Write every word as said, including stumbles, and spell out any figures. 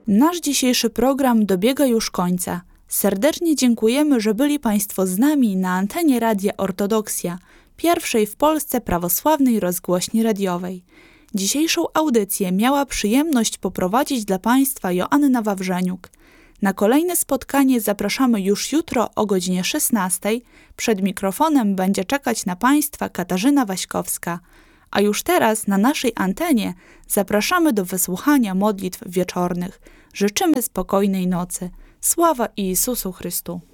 Nasz dzisiejszy program dobiega już końca. Serdecznie dziękujemy, że byli Państwo z nami na antenie Radia Ortodoksja, pierwszej w Polsce prawosławnej rozgłośni radiowej. Dzisiejszą audycję miała przyjemność poprowadzić dla Państwa Joanna Wawrzeniuk. Na kolejne spotkanie zapraszamy już jutro o godzinie szesnastej. Przed mikrofonem będzie czekać na Państwa Katarzyna Waśkowska. A już teraz na naszej antenie zapraszamy do wysłuchania modlitw wieczornych. Życzymy spokojnej nocy. Sława Jezusu Chrystu.